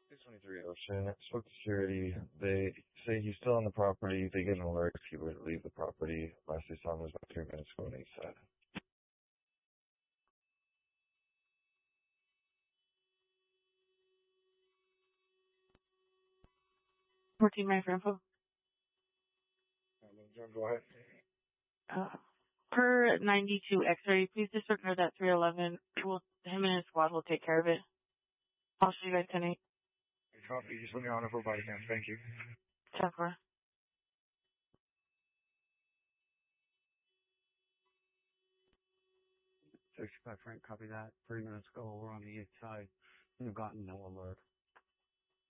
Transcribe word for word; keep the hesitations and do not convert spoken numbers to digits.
six twenty-three Ocean. Spoke to security. They say he's still on the property. They get an alert if he were to leave the property. Last they saw him was about three minutes ago and he said. fourteen my info. John, go ahead. Uh, per ninety-two X-ray, please disregard that three eleven. We'll, him and his squad will take care of it. I'll show you guys ten eight. Copy. Just let me on if we're body cam. Thank you. ten four. sixty-five Frank, copy that. Three minutes ago, we're on the east side. We've gotten no alert.